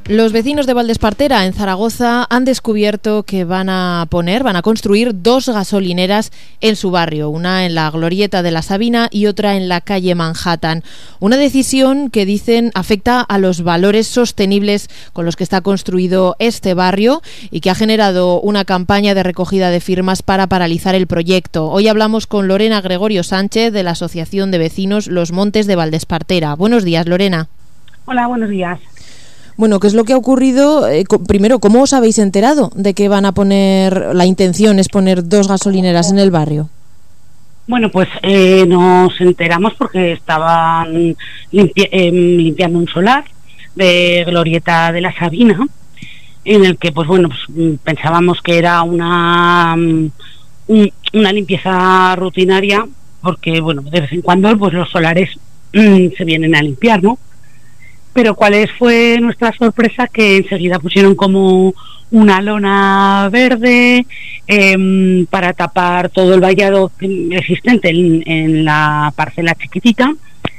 Los vecinos de Valdespartera, en Zaragoza, han descubierto que van a construir 2 gasolineras en su barrio, una en la Glorieta de la Sabina y otra en la calle Manhattan. Una decisión que dicen afecta a los valores sostenibles con los que está construido este barrio y que ha generado una campaña de recogida de firmas para paralizar el proyecto. Hoy hablamos con Lorena Gregorio Sánchez de la Asociación de Vecinos Los Montes de Valdespartera. Buenos días, Lorena. Hola, buenos días. Bueno, ¿qué es lo que ha ocurrido? Primero, ¿cómo os habéis enterado de que la intención es poner 2 gasolineras en el barrio? Bueno, pues nos enteramos porque estaban limpiando un solar de Glorieta de la Sabina, en el que, pues bueno, pensábamos que era una limpieza rutinaria, porque, bueno, de vez en cuando pues los solares se vienen a limpiar, ¿no? Pero ¿cuál fue nuestra sorpresa? Que enseguida pusieron como una lona verde para tapar todo el vallado existente en la parcela chiquitita,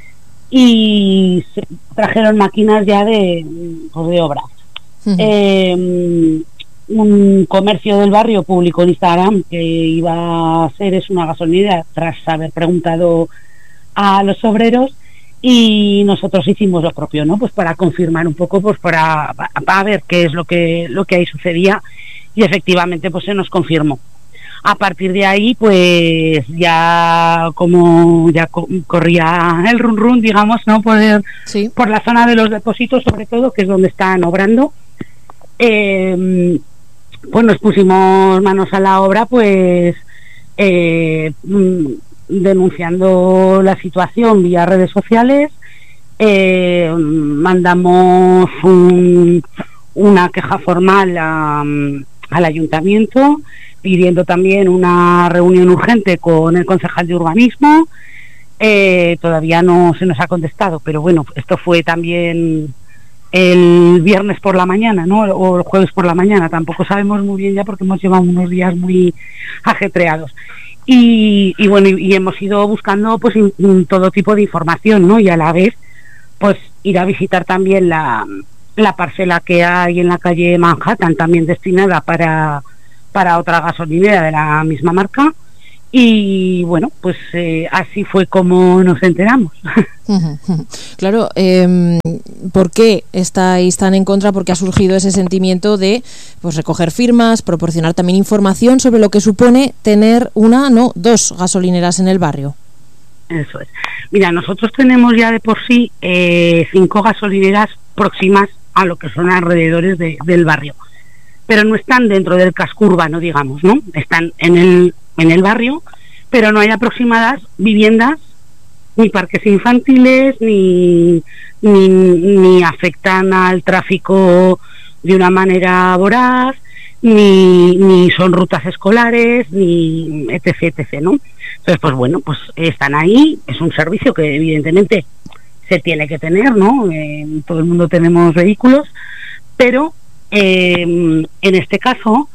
y trajeron máquinas ya de obra. Uh-huh. Un comercio del barrio publicó en Instagram que iba a ser una gasolinera tras haber preguntado a los obreros. Y nosotros hicimos lo propio, ¿no? Pues para confirmar un poco, pues para ver qué es lo que ahí sucedía, y efectivamente pues se nos confirmó. A partir de ahí, pues ya como ya corría el run, digamos, ¿no? Sí. Por la zona de los depósitos, sobre todo, que es donde están obrando, pues nos pusimos manos a la obra, pues denunciando la situación vía redes sociales. Mandamos una queja formal al ayuntamiento, pidiendo también una reunión urgente con el concejal de urbanismo. Todavía no se nos ha contestado, pero bueno, esto fue también el viernes por la mañana, ¿no? O el jueves por la mañana, tampoco sabemos muy bien ya, porque hemos llevado unos días muy ajetreados. Y bueno, y hemos ido buscando pues todo tipo de información, ¿no? Y a la vez pues ir a visitar también la parcela que hay en la calle Manhattan, también destinada para otra gasolinera de la misma marca. Y bueno, pues así fue como nos enteramos. Claro, ¿por qué estáis tan en contra? Porque ha surgido ese sentimiento de pues recoger firmas, proporcionar también información sobre lo que supone tener 2 gasolineras en el barrio. Eso es. Mira, nosotros tenemos ya de por sí 5 gasolineras próximas a lo que son alrededores del barrio, pero no están dentro del casco urbano, digamos, ¿no? Están en el barrio, pero no hay aproximadas viviendas, ni parques infantiles, ni afectan al tráfico de una manera voraz, ni son rutas escolares, ni etc, ¿no? Entonces, pues bueno, pues están ahí. Es un servicio que evidentemente se tiene que tener, ¿no? Todo el mundo tenemos vehículos, pero en este caso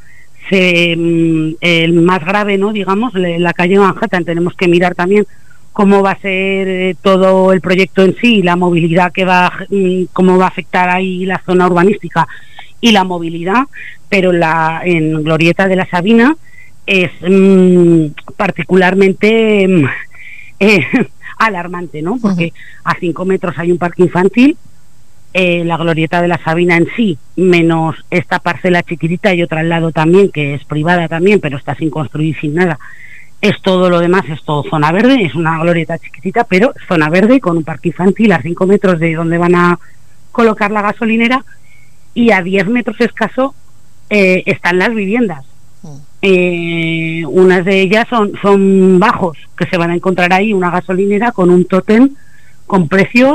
el más grave, ¿no? Digamos, la calle Manhattan, tenemos que mirar también cómo va a ser todo el proyecto en sí, la movilidad cómo va a afectar ahí la zona urbanística y la movilidad, pero en Glorieta de la Sabina es particularmente alarmante, ¿no? Porque a 5 metros hay un parque infantil. La Glorieta de la Sabina en sí, menos esta parcela chiquitita y otra al lado también, que es privada también, pero está sin construir, sin nada. Es todo lo demás, es todo zona verde. Es una glorieta chiquitita, pero zona verde, con un parque infantil a 5 metros de donde van a colocar la gasolinera, y a 10 metros escaso están las viviendas. Unas de ellas son bajos, que se van a encontrar ahí una gasolinera con un tótem con precios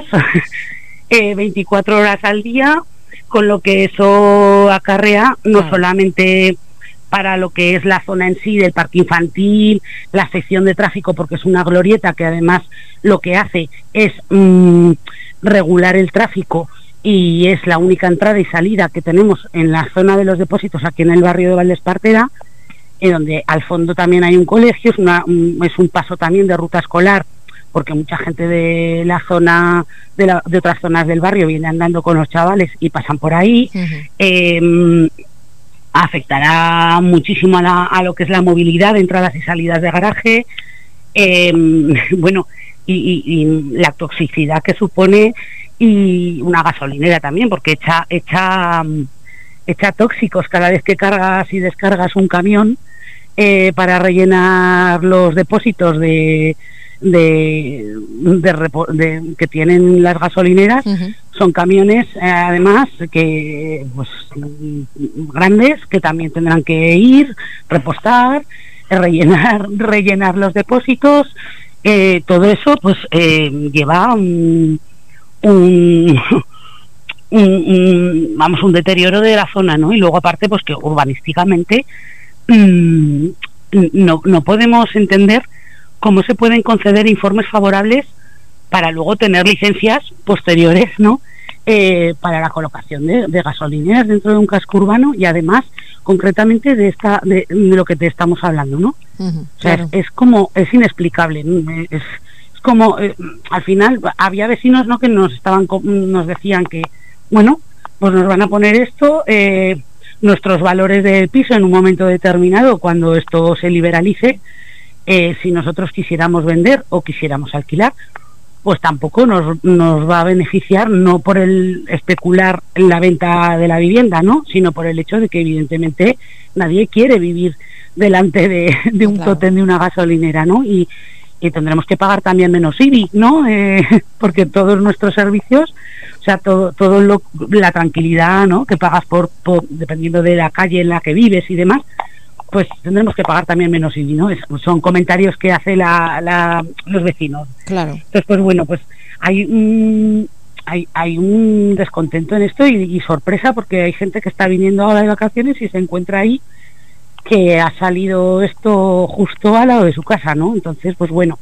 24 horas al día, con lo que eso acarrea no solamente para lo que es la zona en sí del parque infantil, la sección de tráfico, porque es una glorieta que además lo que hace es regular el tráfico, y es la única entrada y salida que tenemos en la zona de los depósitos aquí en el barrio de Valdespartera, en donde al fondo también hay un colegio, es un paso también de ruta escolar porque mucha gente de la zona, de otras zonas del barrio viene andando con los chavales y pasan por ahí. Afectará muchísimo a lo que es la movilidad de entradas y salidas de garaje, bueno, y la toxicidad que supone, y una gasolinera también, porque echa tóxicos cada vez que cargas y descargas un camión para rellenar los depósitos que tienen las gasolineras. Son camiones además que pues grandes, que también tendrán que ir, repostar, rellenar los depósitos. Todo eso pues lleva un deterioro de la zona, ¿no? Y luego aparte pues que urbanísticamente no podemos entender cómo se pueden conceder informes favorables para luego tener licencias posteriores, ¿no? Para la colocación de gasolineras dentro de un casco urbano, y además concretamente de lo que te estamos hablando, ¿no? O sea, claro. Es inexplicable, es como al final había vecinos, ¿no?, que nos decían que bueno, pues nos van a poner esto, nuestros valores del piso en un momento determinado, cuando esto se liberalice, si nosotros quisiéramos vender o quisiéramos alquilar, pues tampoco nos va a beneficiar, no por el especular en la venta de la vivienda, ¿no?, sino por el hecho de que evidentemente nadie quiere vivir delante de un claro. tótem de una gasolinera, ¿no? Y tendremos que pagar también menos IBI, ¿no? Porque todos nuestros servicios, o sea, la tranquilidad, ¿no?, que pagas por dependiendo de la calle en la que vives y demás, pues tendremos que pagar también menos IBI, ¿no? Son comentarios que hace los vecinos. Claro. Entonces, pues bueno, pues hay un descontento en esto y sorpresa, porque hay gente que está viniendo ahora de vacaciones y se encuentra ahí que ha salido esto justo al lado de su casa, ¿no? Entonces, pues bueno,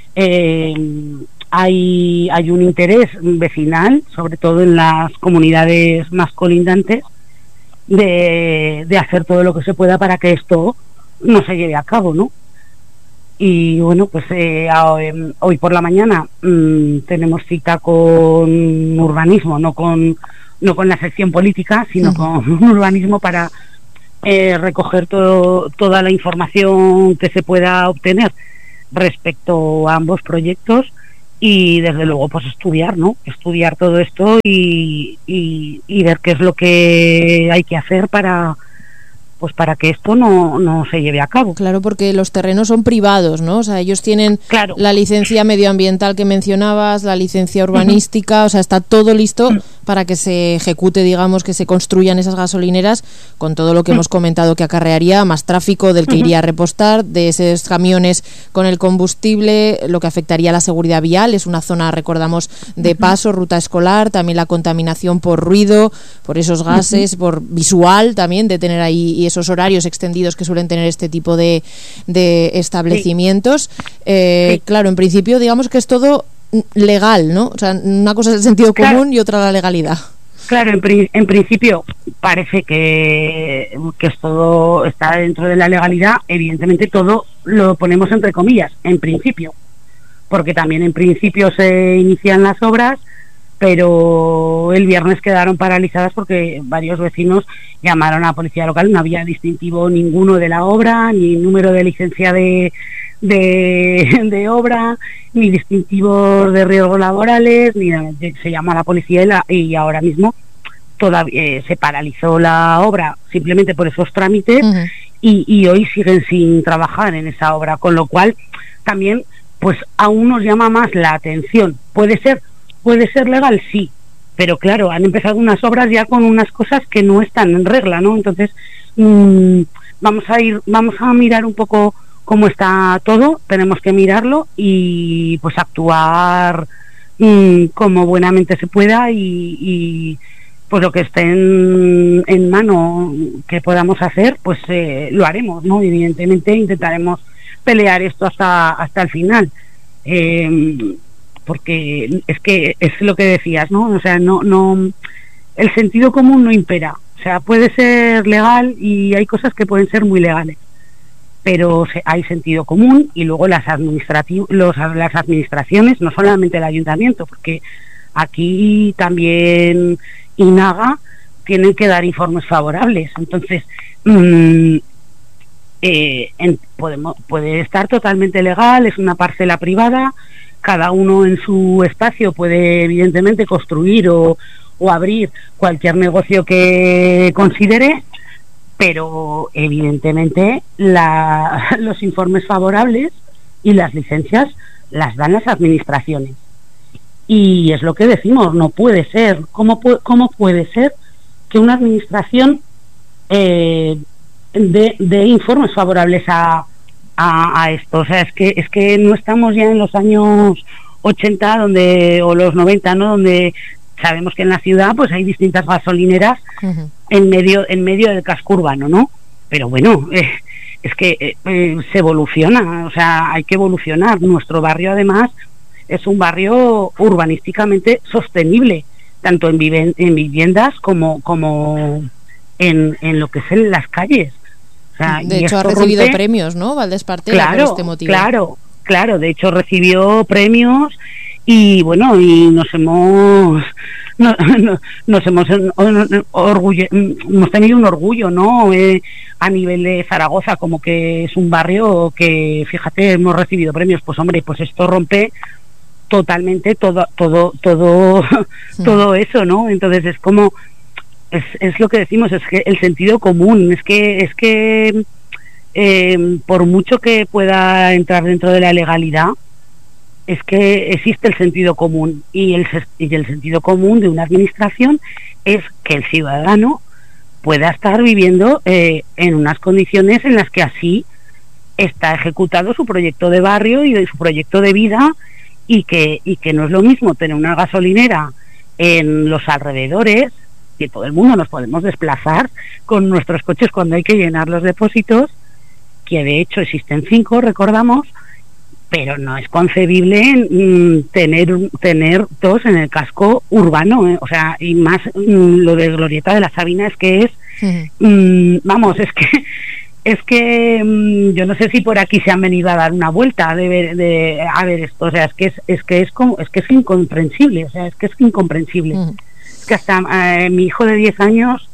hay un interés vecinal, sobre todo en las comunidades más colindantes, de hacer todo lo que se pueda para que esto no se lleve a cabo, ¿no? Y bueno, pues hoy por la mañana tenemos cita con urbanismo, no con la sección política, sino con urbanismo, para recoger toda la información que se pueda obtener respecto a ambos proyectos, y desde luego pues estudiar todo esto y ver qué es lo que hay que hacer para que esto no se lleve a cabo. Claro, porque los terrenos son privados, ¿no? O sea, ellos tienen claro. la licencia medioambiental que mencionabas, la licencia urbanística, o sea, está todo listo para que se ejecute, digamos, que se construyan esas gasolineras, con todo lo que hemos comentado que acarrearía, más tráfico del que iría a repostar, de esos camiones con el combustible, lo que afectaría a la seguridad vial. Es una zona, recordamos, de paso, ruta escolar, también la contaminación por ruido, por esos gases, por visual también, de tener ahí, y esos horarios extendidos que suelen tener este tipo de establecimientos. Sí. Claro, en principio, digamos que es todo legal, ¿no? O sea, una cosa es el sentido común y otra la legalidad. Claro, en principio parece que todo está dentro de la legalidad. Evidentemente todo lo ponemos entre comillas, en principio, porque también en principio se inician las obras, pero el viernes quedaron paralizadas porque varios vecinos llamaron a la policía local. No había distintivo ninguno de la obra, ni número de licencia de obra, ni distintivos de riesgos laborales, ni nada. Se llamó a la policía y ahora mismo todavía se paralizó la obra simplemente por esos trámites, y hoy siguen sin trabajar en esa obra, con lo cual también pues aún nos llama más la atención. Puede ser legal, sí, pero claro, han empezado unas obras ya con unas cosas que no están en regla, ¿no? Entonces vamos a mirar un poco cómo está todo, tenemos que mirarlo y pues actuar como buenamente se pueda, y pues lo que esté en mano que podamos hacer, pues lo haremos, ¿no? Evidentemente intentaremos pelear esto hasta el final, porque es que es lo que decías, ¿no? O sea, no el sentido común no impera. O sea, puede ser legal y hay cosas que pueden ser muy legales, pero hay sentido común, y luego las administraciones, no solamente el ayuntamiento, porque aquí también Inaga tienen que dar informes favorables. Entonces puede estar totalmente legal, es una parcela privada, cada uno en su espacio puede evidentemente construir o abrir cualquier negocio que considere, pero evidentemente los informes favorables y las licencias las dan las administraciones. Y es lo que decimos, no puede ser. ¿Cómo puede ser que una administración dé informes favorables a esto? O sea, es que no estamos ya en los años 80 o los 90, ¿no? Donde sabemos que en la ciudad pues hay distintas gasolineras en medio del casco urbano, ¿no? Pero bueno, es que se evoluciona, o sea, hay que evolucionar. Nuestro barrio, además, es un barrio urbanísticamente sostenible, tanto en viviendas como en lo que es en las calles. O sea, de hecho, ha recibido premios, ¿no? Valdespartera, por este motivo. Claro, de hecho recibió premios. Y bueno, y hemos tenido un orgullo, ¿no? A nivel de Zaragoza, como que es un barrio que, fíjate, hemos recibido premios. Pues hombre, pues esto rompe totalmente todo eso, ¿no? Entonces es como, es lo que decimos, es que el sentido común, es que por mucho que pueda entrar dentro de la legalidad, es que existe el sentido común, y el sentido común de una administración es que el ciudadano pueda estar viviendo en unas condiciones en las que así está ejecutado su proyecto de barrio y de su proyecto de vida, y que no es lo mismo tener una gasolinera en los alrededores, que todo el mundo nos podemos desplazar con nuestros coches cuando hay que llenar los depósitos, que de hecho existen 5, recordamos, pero no es concebible tener 2 en el casco urbano, o sea, y más lo de Glorieta de la Sabina es que es vamos, es que yo no sé si por aquí se han venido a dar una vuelta a ver esto, o sea, es que es incomprensible, o sea, es incomprensible. Es que hasta mi hijo de 10 años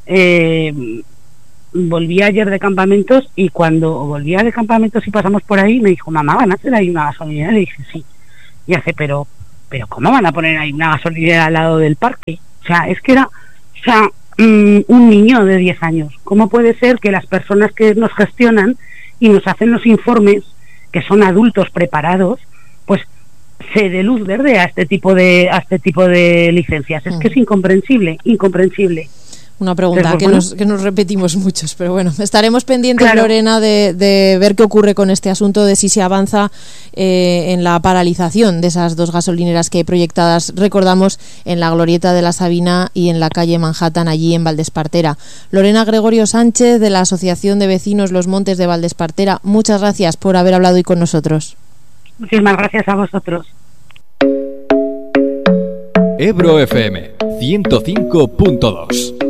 volví ayer de campamentos, y cuando volvía de campamentos y pasamos por ahí, me dijo: mamá, ¿van a hacer ahí una gasolinera? Le dije: sí. Y hace, pero ¿cómo van a poner ahí una gasolinera al lado del parque? O sea, es que era, un niño de 10 años. ¿Cómo puede ser que las personas que nos gestionan y nos hacen los informes, que son adultos preparados, pues se dé luz verde a este tipo de licencias? Es que es incomprensible. Una pregunta que nos repetimos muchos, pero bueno, estaremos pendientes, claro, Lorena, de ver qué ocurre con este asunto, de si se avanza en la paralización de esas 2 gasolineras que hay proyectadas, recordamos, en la Glorieta de la Sabina y en la calle Manhattan, allí en Valdespartera. Lorena Gregorio Sánchez, de la Asociación de Vecinos Los Montes de Valdespartera, muchas gracias por haber hablado hoy con nosotros. Muchísimas gracias a vosotros. Ebro FM 105.2